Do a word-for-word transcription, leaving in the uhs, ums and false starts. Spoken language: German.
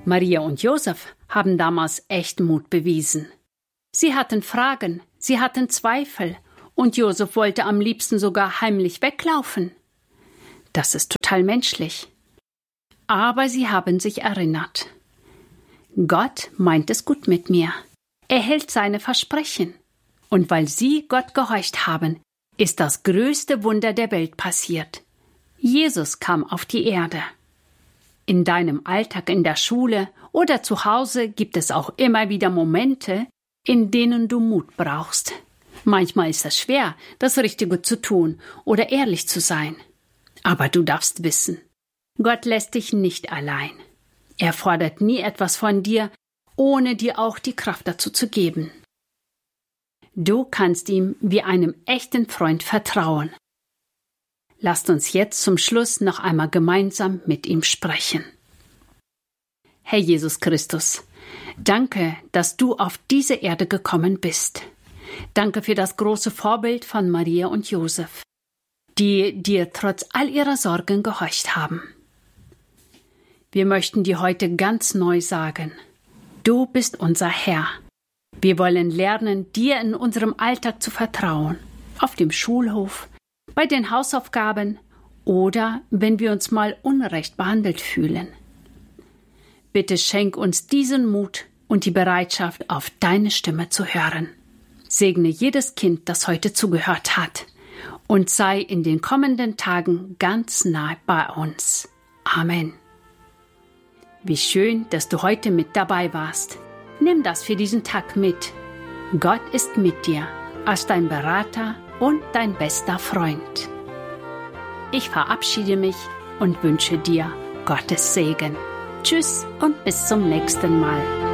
Maria und Josef haben damals echten Mut bewiesen. Sie hatten Fragen, sie hatten Zweifel und Josef wollte am liebsten sogar heimlich weglaufen. Das ist total menschlich. Aber sie haben sich erinnert. Gott meint es gut mit mir. Er hält seine Versprechen. Und weil sie Gott gehorcht haben, ist das größte Wunder der Welt passiert. Jesus kam auf die Erde. In deinem Alltag in der Schule oder zu Hause gibt es auch immer wieder Momente, in denen du Mut brauchst. Manchmal ist es schwer, das Richtige zu tun oder ehrlich zu sein. Aber du darfst wissen, Gott lässt dich nicht allein. Er fordert nie etwas von dir, ohne dir auch die Kraft dazu zu geben. Du kannst ihm wie einem echten Freund vertrauen. Lasst uns jetzt zum Schluss noch einmal gemeinsam mit ihm sprechen. Herr Jesus Christus, danke, dass du auf diese Erde gekommen bist. Danke für das große Vorbild von Maria und Josef, die dir trotz all ihrer Sorgen gehorcht haben. Wir möchten dir heute ganz neu sagen, du bist unser Herr. Wir wollen lernen, dir in unserem Alltag zu vertrauen, auf dem Schulhof, bei den Hausaufgaben oder wenn wir uns mal unrecht behandelt fühlen. Bitte schenk uns diesen Mut und die Bereitschaft, auf deine Stimme zu hören. Segne jedes Kind, das heute zugehört hat, und sei in den kommenden Tagen ganz nah bei uns. Amen. Wie schön, dass du heute mit dabei warst. Nimm das für diesen Tag mit. Gott ist mit dir, als dein Berater und dein bester Freund. Ich verabschiede mich und wünsche dir Gottes Segen. Tschüss und bis zum nächsten Mal.